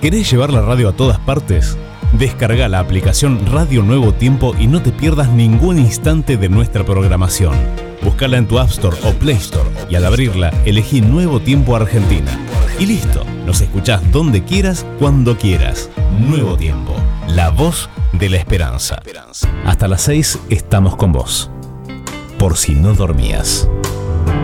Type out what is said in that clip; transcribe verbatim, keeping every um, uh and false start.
¿Querés llevar la radio a todas partes? Descarga la aplicación Radio Nuevo Tiempo y no te pierdas ningún instante de nuestra programación. Búscala en tu App Store o Play Store y al abrirla elegí Nuevo Tiempo Argentina. Y listo, nos escuchás donde quieras, cuando quieras. Nuevo Tiempo, la voz de la esperanza. Hasta las seis estamos con vos. Por si no dormías.